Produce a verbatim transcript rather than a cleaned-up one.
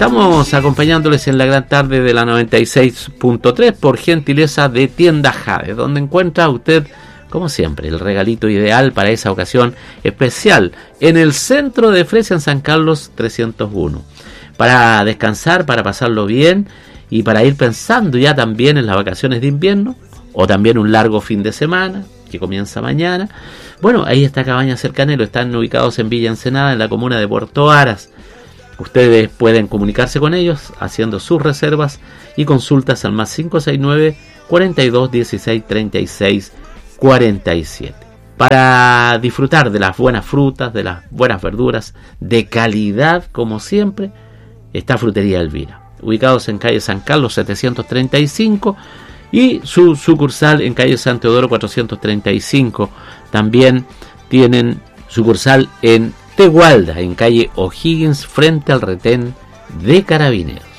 Estamos acompañándoles en la gran tarde de la noventa y seis punto tres por gentileza de Tienda Jade, donde encuentra usted, como siempre, el regalito ideal para esa ocasión especial en el centro de Fresia, en San Carlos trescientos uno. Para descansar, para pasarlo bien y para ir pensando ya también en las vacaciones de invierno o también un largo fin de semana que comienza mañana. Bueno, ahí está Cabañas El Canelo, están ubicados en Villa Ensenada, en la comuna de Puerto Aras. Ustedes pueden comunicarse con ellos haciendo sus reservas y consultas al más cinco seis nueve, cuarenta y dos, dieciséis, treinta y seis, cuarenta y siete. Para disfrutar de las buenas frutas, de las buenas verduras, de calidad como siempre, está Frutería Elvira, ubicados en calle San Carlos setecientos treinta y cinco y su sucursal en calle San Teodoro cuatrocientos treinta y cinco. También tienen sucursal en Tegualda, en calle O'Higgins, frente al retén de Carabineros.